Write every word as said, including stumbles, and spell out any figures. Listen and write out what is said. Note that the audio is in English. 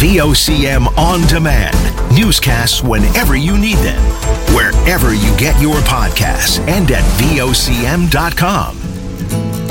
V O C M On Demand. Newscasts whenever you need them, wherever you get your podcasts, and at V O C M dot com.